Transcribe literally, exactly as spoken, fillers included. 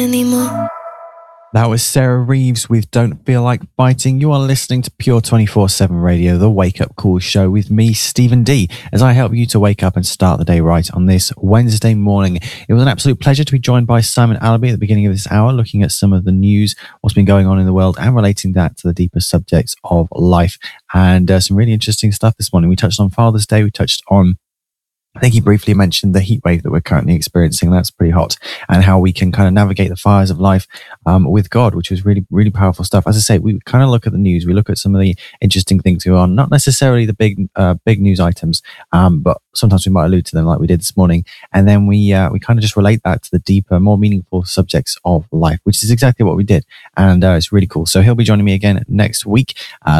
anymore. That was Sarah Reeves with Don't Feel Like Fighting. You are listening to Pure twenty-four seven Radio, the Wake Up Call show with me, Stephen D, as I help you to wake up and start the day right on this Wednesday morning. It was an absolute pleasure to be joined by Simon Allaby at the beginning of this hour, looking at some of the news, what's been going on in the world, and relating that to the deeper subjects of life. And uh, some really interesting stuff this morning. We touched on Father's Day. We touched on I think he briefly mentioned the heat wave that we're currently experiencing. That's pretty hot, and how we can kind of navigate the fires of life um, with God, which was really, really powerful stuff. As I say, we kind of look at the news, we look at some of the interesting things going on, not necessarily the big, uh, big news items, um, but sometimes we might allude to them like we did this morning. And then we, uh, we kind of just relate that to the deeper, more meaningful subjects of life, which is exactly what we did. And uh, it's really cool. So he'll be joining me again next week. Uh,